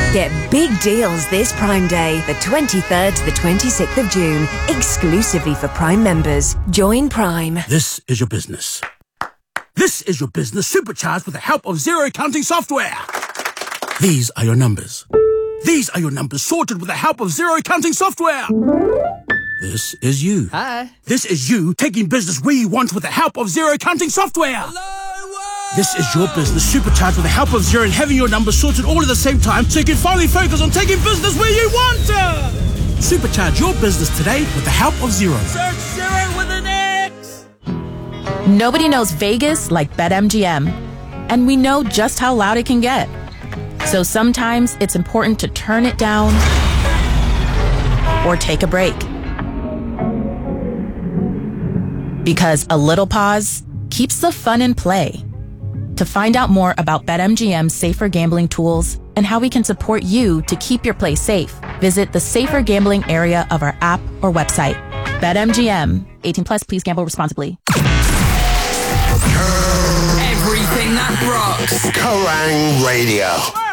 Get big deals this Prime Day, the 23rd to the 26th of June, exclusively for Prime members. Join Prime. This is your business. This is your business supercharged with the help of Xero accounting software. These are your numbers. These are your numbers sorted with the help of Xero accounting software. This is you. Hi. This is you taking business where you want with the help of Xero accounting software. Hello, this is your business supercharged with the help of Xero and having your numbers sorted all at the same time so you can finally focus on taking business where you want to. Supercharge your business today with the help of Xero. Search Xero with an X. Nobody knows Vegas like BetMGM, and we know just how loud it can get. So sometimes it's important to turn it down or take a break. Because a little pause keeps the fun in play. To find out more about BetMGM's safer gambling tools and how we can support you to keep your play safe, visit the safer gambling area of our app or website. BetMGM. 18 plus, please gamble responsibly. Everything that rocks. Kerrang! Radio.